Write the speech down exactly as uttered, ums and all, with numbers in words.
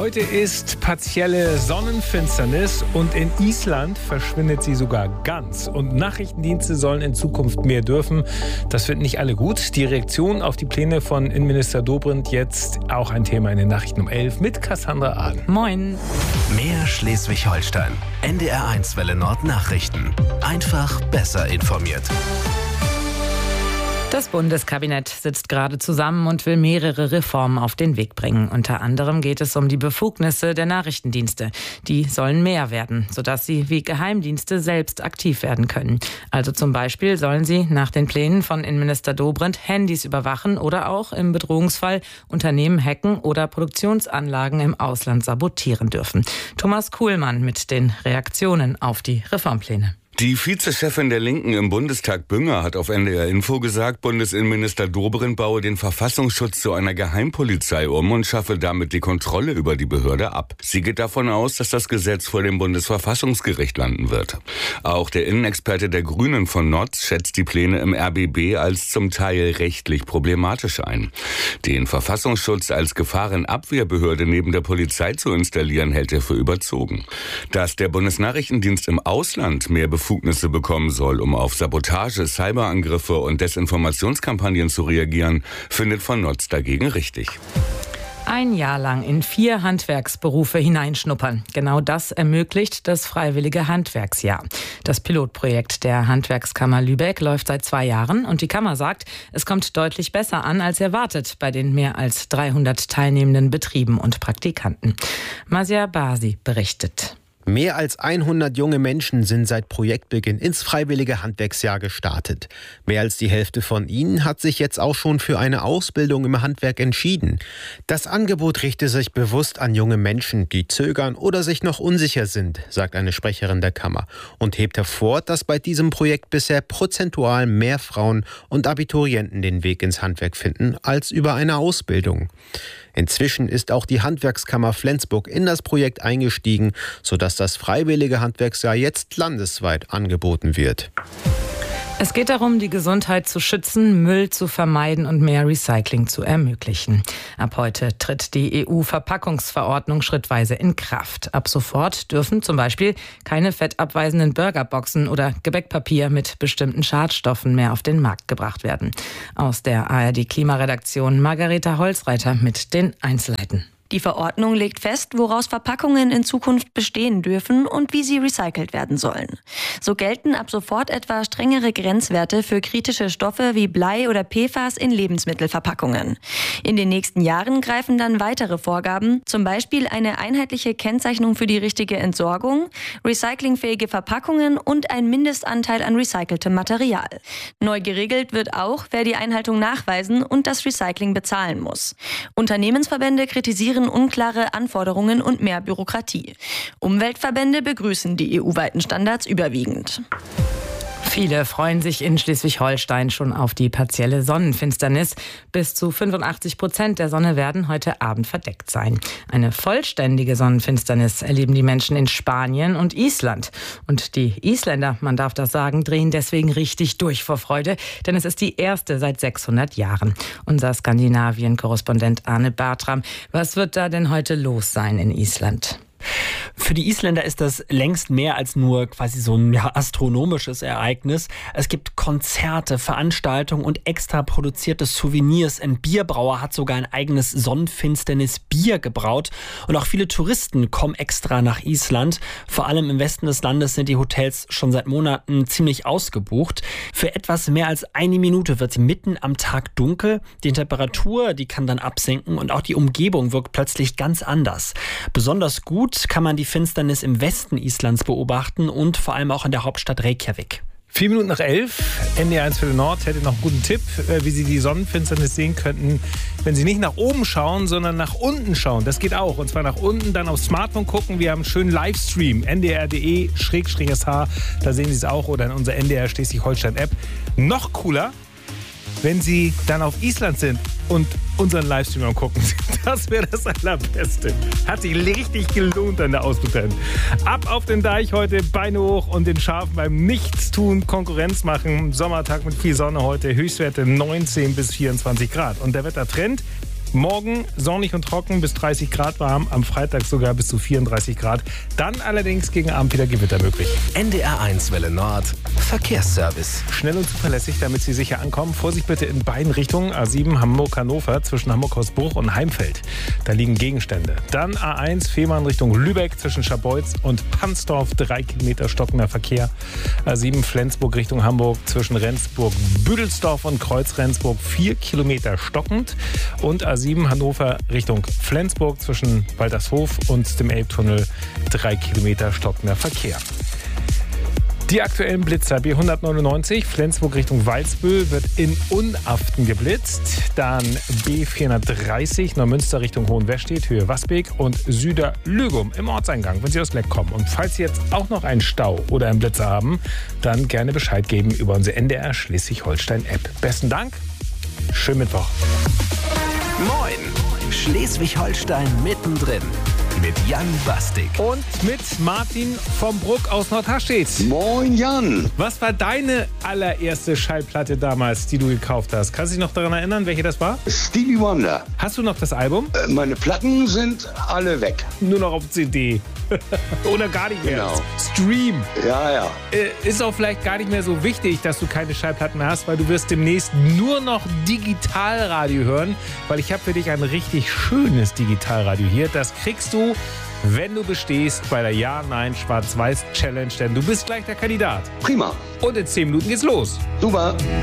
Heute ist partielle Sonnenfinsternis und in Island verschwindet sie sogar ganz. Und Nachrichtendienste sollen in Zukunft mehr dürfen. Das finden nicht alle gut. Die Reaktion auf die Pläne von Innenminister Dobrindt jetzt auch ein Thema in den Nachrichten um elf mit Cassandra Ahn. Moin. Mehr Schleswig-Holstein. N D R eins Welle Nord Nachrichten. Einfach besser informiert. Das Bundeskabinett sitzt gerade zusammen und will mehrere Reformen auf den Weg bringen. Unter anderem geht es um die Befugnisse der Nachrichtendienste. Die sollen mehr werden, sodass sie wie Geheimdienste selbst aktiv werden können. Also zum Beispiel sollen sie nach den Plänen von Innenminister Dobrindt Handys überwachen oder auch im Bedrohungsfall Unternehmen hacken oder Produktionsanlagen im Ausland sabotieren dürfen. Thomas Kuhlmann mit den Reaktionen auf die Reformpläne. Die Vizechefin der Linken im Bundestag, Bünger, hat auf N D R Info gesagt, Bundesinnenminister Dobrindt baue den Verfassungsschutz zu einer Geheimpolizei um und schaffe damit die Kontrolle über die Behörde ab. Sie geht davon aus, dass das Gesetz vor dem Bundesverfassungsgericht landen wird. Auch der Innenexperte der Grünen von Notz schätzt die Pläne im R B B als zum Teil rechtlich problematisch ein. Den Verfassungsschutz als Gefahrenabwehrbehörde neben der Polizei zu installieren, hält er für überzogen. Dass der Bundesnachrichtendienst im Ausland mehr Befugnisse bekommen soll, um auf Sabotage, Cyberangriffe und Desinformationskampagnen zu reagieren, findet von Notz dagegen richtig. Ein Jahr lang in vier Handwerksberufe hineinschnuppern. Genau das ermöglicht das Freiwillige Handwerksjahr. Das Pilotprojekt der Handwerkskammer Lübeck läuft seit zwei Jahren und die Kammer sagt, es kommt deutlich besser an als erwartet bei den mehr als dreihundert teilnehmenden Betrieben und Praktikanten. Masia Basi berichtet. Mehr als hundert junge Menschen sind seit Projektbeginn ins Freiwillige Handwerksjahr gestartet. Mehr als die Hälfte von ihnen hat sich jetzt auch schon für eine Ausbildung im Handwerk entschieden. Das Angebot richtet sich bewusst an junge Menschen, die zögern oder sich noch unsicher sind, sagt eine Sprecherin der Kammer und hebt hervor, dass bei diesem Projekt bisher prozentual mehr Frauen und Abiturienten den Weg ins Handwerk finden als über eine Ausbildung. Inzwischen ist auch die Handwerkskammer Flensburg in das Projekt eingestiegen, sodass das Freiwillige Handwerksjahr jetzt landesweit angeboten wird. Es geht darum, die Gesundheit zu schützen, Müll zu vermeiden und mehr Recycling zu ermöglichen. Ab heute tritt die E U-Verpackungsverordnung schrittweise in Kraft. Ab sofort dürfen zum Beispiel keine fettabweisenden Burgerboxen oder Gebäckpapier mit bestimmten Schadstoffen mehr auf den Markt gebracht werden. Aus der A R D-Klimaredaktion Margareta Holzreiter mit den Einzelheiten. Die Verordnung legt fest, woraus Verpackungen in Zukunft bestehen dürfen und wie sie recycelt werden sollen. So gelten ab sofort etwa strengere Grenzwerte für kritische Stoffe wie Blei oder P F A S in Lebensmittelverpackungen. In den nächsten Jahren greifen dann weitere Vorgaben, zum Beispiel eine einheitliche Kennzeichnung für die richtige Entsorgung, recyclingfähige Verpackungen und ein Mindestanteil an recyceltem Material. Neu geregelt wird auch, wer die Einhaltung nachweisen und das Recycling bezahlen muss. Unternehmensverbände kritisieren unklare Anforderungen und mehr Bürokratie. Umweltverbände begrüßen die E U-weiten Standards überwiegend. Viele freuen sich in Schleswig-Holstein schon auf die partielle Sonnenfinsternis. Bis zu fünfundachtzig Prozent der Sonne werden heute Abend verdeckt sein. Eine vollständige Sonnenfinsternis erleben die Menschen in Spanien und Island. Und die Isländer, man darf das sagen, drehen deswegen richtig durch vor Freude, denn es ist die erste seit sechshundert Jahren. Unser Skandinavien-Korrespondent Arne Bartram, was wird da denn heute los sein in Island? Für die Isländer ist das längst mehr als nur quasi so ein ja, astronomisches Ereignis. Es gibt Konzerte, Veranstaltungen und extra produzierte Souvenirs. Ein Bierbrauer hat sogar ein eigenes Sonnenfinsternis-Bier gebraut. Und auch viele Touristen kommen extra nach Island. Vor allem im Westen des Landes sind die Hotels schon seit Monaten ziemlich ausgebucht. Für etwas mehr als eine Minute wird mitten am Tag dunkel. Die Temperatur, die kann dann absinken und auch die Umgebung wirkt plötzlich ganz anders. Besonders gut kann man die Finsternis im Westen Islands beobachten und vor allem auch in der Hauptstadt Reykjavik. Vier Minuten nach elf, N D R eins Welle Nord hätte noch einen guten Tipp, wie Sie die Sonnenfinsternis sehen könnten, wenn Sie nicht nach oben schauen, sondern nach unten schauen. Das geht auch. Und zwar nach unten, dann aufs Smartphone gucken. Wir haben einen schönen Livestream, n d r punkt d e Schrägstrich S H. Da sehen Sie es auch. Oder in unserer N D R Schleswig-Holstein-App. Noch cooler, wenn Sie dann auf Island sind und unseren Livestream am gucken sind. Das wäre das Allerbeste. Hat sich richtig gelohnt an der Ausflug dahin. Ab auf den Deich heute, Beine hoch und den Schafen beim Nichtstun Konkurrenz machen. Sommertag mit viel Sonne heute, Höchstwerte neunzehn bis vierundzwanzig Grad. Und der Wettertrend, Morgen sonnig und trocken bis dreißig Grad warm, am Freitag sogar bis zu vierunddreißig Grad. Dann allerdings gegen Abend wieder Gewitter möglich. N D R eins Welle Nord, Verkehrsservice. Schnell und zuverlässig, damit Sie sicher ankommen. Vorsicht bitte in beiden Richtungen. A sieben Hamburg-Hannover zwischen Hamburg-Hausbruch und Heimfeld. Da liegen Gegenstände. Dann A eins Fehmarn Richtung Lübeck zwischen Scharbeutz und Pansdorf. Drei Kilometer stockender Verkehr. A sieben Flensburg Richtung Hamburg zwischen Rendsburg-Büdelsdorf und Kreuz-Rendsburg. Vier Kilometer stockend. Und A sieben Hannover Richtung Flensburg zwischen Waltershof und dem Elbtunnel. Drei Kilometer stockender Verkehr. Die aktuellen Blitzer: B hundertneunundneunzig Flensburg Richtung Walsbüll wird in Unaften geblitzt. Dann B vierhundertdreißig Neumünster Richtung Hohenwestedt, Höhe Wasbeek und Süder Lügum im Ortseingang, wenn Sie aus Leck kommen. Und falls Sie jetzt auch noch einen Stau oder einen Blitzer haben, dann gerne Bescheid geben über unsere N D R Schleswig-Holstein-App. Besten Dank, schönen Mittwoch. Moin, Schleswig-Holstein mittendrin. Mit Jan Bastik. Und mit Martin vom Bruck aus Nordharstedt. Moin Jan. Was war deine allererste Schallplatte damals, die du gekauft hast? Kannst du dich noch daran erinnern, welche das war? Stevie Wonder. Hast du noch das Album? Äh, meine Platten sind alle weg. Nur noch auf C D. Oder gar nicht mehr. Genau. Stream. Ja, ja. Äh, ist auch vielleicht gar nicht mehr so wichtig, dass du keine Schallplatten mehr hast, weil du wirst demnächst nur noch Digitalradio hören, weil ich habe für dich ein richtig schönes Digitalradio hier. Das kriegst du, wenn du bestehst bei der Ja-Nein-Schwarz-Weiß-Challenge, denn du bist gleich der Kandidat. Prima. Und in zehn Minuten geht's los. Super.